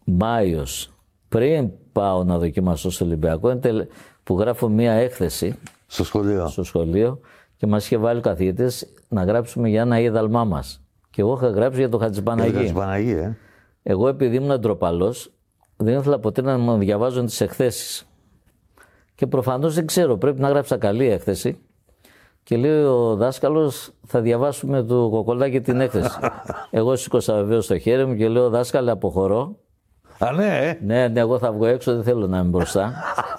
Μάιος, πριν πάω να δοκιμάσω στο Ολυμπιακό, που γράφω μία έκθεση στο σχολείο και μας είχε βάλει ο καθηγητής να γράψουμε για ένα είδαλμά μας. Και εγώ είχα γράψει για το Χατζηπαναγή. Εγώ επειδή ήμουν ντροπαλός, δεν ήθελα ποτέ να μου διαβάζουν τις εκθέσεις. Και προφανώς δεν ξέρω, πρέπει να γράψα καλή έκθεση. Και λέει ο δάσκαλος, θα διαβάσουμε του Κοκολάκη την έκθεση. Εγώ σήκωσα βεβαίως το χέρι μου και λέω, δάσκαλε, αποχωρώ. Α, ναι. Ναι, εγώ θα βγω έξω, δεν θέλω να είμαι μπροστά.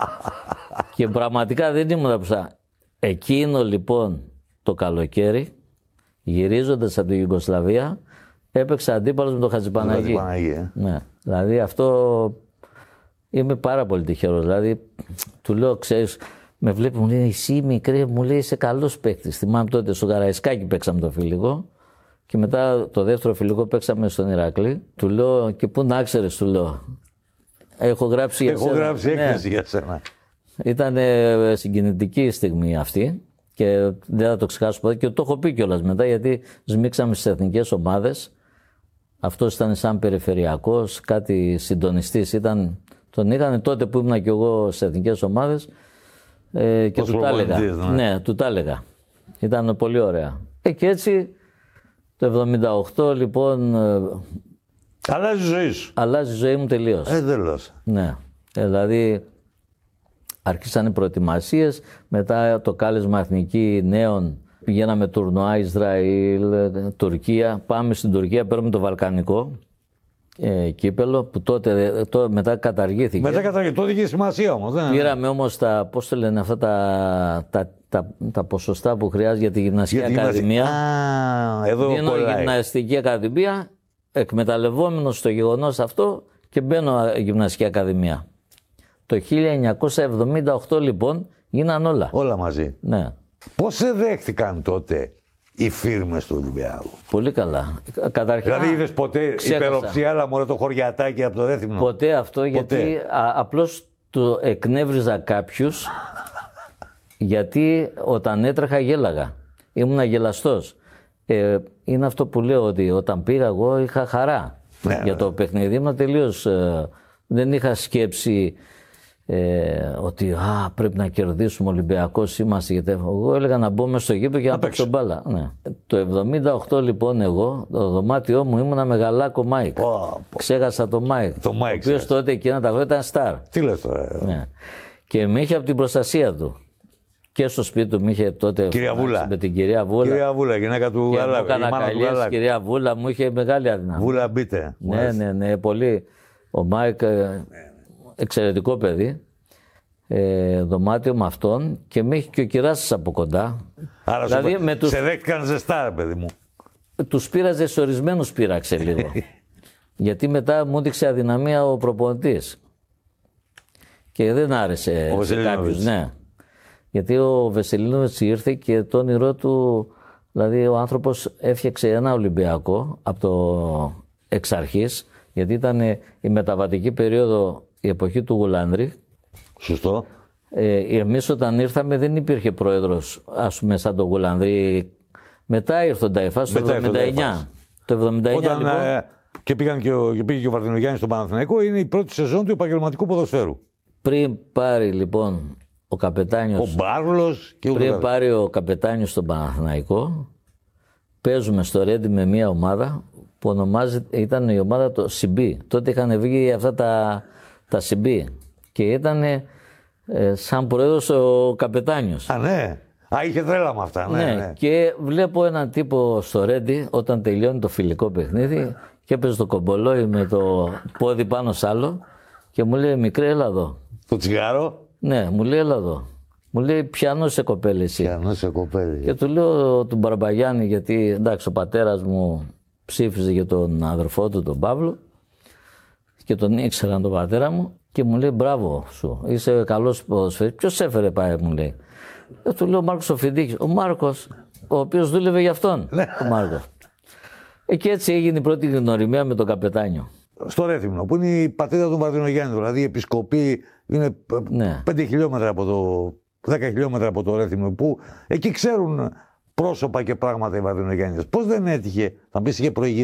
Και πραγματικά δεν ήμουν μπροστά. Εκείνο λοιπόν το καλοκαίρι, γυρίζοντας από την Ιουγκοσλαβία, έπαιξα αντίπαλος με τον Χατζηπαναγή. Ναι, δηλαδή αυτό είμαι πάρα πολύ τυχερός. Δηλαδή, του λέω, ξέρεις, με βλέπει, μου λέει, εσύ μικρή, μου λέει, είσαι καλός παίκτης. Θυμάμαι τότε στο Καραϊσκάκι παίξαμε το φιλικό και μετά το δεύτερο φιλικό παίξαμε στον Ηρακλή. Του λέω, και πού να ξέρεις, του λέω. Έχω γράψει έκθεση για σένα. Ήταν συγκινητική η στιγμή αυτή και δεν θα το ξεχάσω ποτέ και το έχω πει κιόλας μετά, γιατί σμίξαμε στις εθνικές ομάδες. Αυτός ήταν σαν περιφερειακός, κάτι συντονιστής ήταν. Τον είχαν τότε που ήμουν κι εγώ στις εθνικές ομάδες και του τα έλεγα. Ναι, του τα έλεγα. Ήταν πολύ ωραία. Και έτσι το 78 λοιπόν. Αλλάζει η ζωή σου. Αλλάζει η ζωή μου τελείως. Τέλος. Ναι. Δηλαδή αρχίσαν οι προετοιμασίες, μετά το κάλεσμα εθνική νέων. Πηγαίναμε τουρνουά Ισραήλ, Τουρκία. Πάμε στην Τουρκία, παίρνουμε το βαλκανικό κύπελο που τότε μετά καταργήθηκε. Τότε είχε σημασία όμως. Πήραμε όμως τα, πώς το λένε, αυτά τα ποσοστά που χρειάζεται για τη γυμναστική ακαδημία. Εδώ δίνω γυμναστική ακαδημία, εκμεταλλευόμενος στο γεγονός αυτό και μπαίνω γυμναστική ακαδημία. Το 1978 λοιπόν γίναν όλα. Όλα μαζί. Ναι. Πώς σε δέχτηκαν τότε οι φίρμες του Ολυμπιακού? Πολύ καλά. Καταρχήν, δηλαδή είδες ποτέ υπεροψία, αλλά μωρέ το χωριατάκι από το Ρέθυμνο? Ποτέ αυτό, γιατί απλώς το εκνεύριζα κάποιους, γιατί όταν έτρεχα γέλαγα. Ήμουνα γελαστός. Είναι αυτό που λέω, ότι όταν πήγα εγώ είχα χαρά για το παιχνίδι. Ήμουν τελείως, δεν είχα σκέψη ότι πρέπει να κερδίσουμε, Ολυμπιακός είμαστε. Γιατί εγώ έλεγα να μπω μέσα στο γήπεδο και να παίξω μπάλα. Ναι. Το 78 λοιπόν εγώ, το δωμάτιό μου ήμουνα με Γαλάκο Μάικ. Ξέχασα το Μάικ. Ο οποίος τότε εκείνα τα χρόνια ήταν στάρ. Τι λες τώρα? Ναι. Και με είχε από την προστασία του. Και στο σπίτι του με είχε τότε με την κυρία Βούλα. Κυρία Βούλα, γυναίκα του Γαλάκου. Η κυρία Βούλα μου είχε μεγάλη αδυναμία. Βούλα μπείτε. Ναι, πολύ. Ο Μάικ εξαιρετικό παιδί, δωμάτιο με αυτόν και με έχει και ο Κυράσης από κοντά. Άρα δηλαδή, σε δέχτηκαν ζεστά, παιδί μου. Τους πείραζε, σε ορισμένους πείραξε λίγο. Γιατί μετά μου έδειξε αδυναμία ο προπονητής. Και δεν άρεσε σε κάποιους. Ναι. Γιατί ο Βεσελίνοβιτς ήρθε και το όνειρό του, δηλαδή ο άνθρωπος έφτιαξε ένα Ολυμπιακό από το εξ αρχής, γιατί ήταν η μεταβατική περίοδο, η εποχή του Γουλάνδρη. Σωστό. Εμείς όταν ήρθαμε δεν υπήρχε πρόεδρος, ας πούμε, σαν τον Γουλάνδρη. Μετά ήρθε ο Νταϊφάς το 1979. Το 1979 όταν, λοιπόν. Και πήγε και ο Βαρδινογιάννης στον Παναθηναϊκό, είναι η πρώτη σεζόν του επαγγελματικού ποδοσφαίρου. Πριν πάρει λοιπόν ο καπετάνιος. Ο Μπάρλος και πριν πάρει ο καπετάνιος στον Παναθηναϊκό, παίζουμε στο Ρέντι με μια ομάδα που ήταν η ομάδα το CB. Τότε είχαν βγει αυτά τα CB και ήταν σαν πρόεδρος ο καπετάνιος. Α, ναι. Είχε τρέλα με αυτά. Ναι. Και βλέπω έναν τύπο στο Ρέντι όταν τελειώνει το φιλικό παιχνίδι και έπαιζε το κομπολόι με το πόδι πάνω σ' άλλο και μου λέει, μικρέ, έλα εδώ. Το τσιγάρο? Ναι, μου λέει, έλα εδώ. Μου λέει, πιανό σε κοπέλη εσύ. Πιανό σε κοπέλη. Και του λέω του Μπαρμπαγιάννη, γιατί εντάξει, ο πατέρας μου ψήφιζε για τον αδερφό του, τον Παύλο, και τον ήξεραν τον πατέρα μου, και μου λέει, μπράβο σου, είσαι καλός ποδοσφαιριστής. Ποιος έφερε, πάει, μου λέει. Του λέω, ο Μάρκος ο Φιντίκης. Ο Μάρκος, ο οποίος δούλευε για αυτόν. Ο Μάρκος. Και έτσι έγινε η πρώτη γνωριμία με τον καπετάνιο. Στο Ρέθυμνο, που είναι η πατρίδα του Βαρδινογιάννη, δηλαδή η επισκοπή είναι 5 χιλιόμετρα από το 10 χιλιόμετρα από το Ρέθυμνο, που εκεί ξέρουν πρόσωπα και πράγματα οι Βαρδινογιάννηδες. Πώς δεν έτυχε, θα πεις, είχε προηγηθεί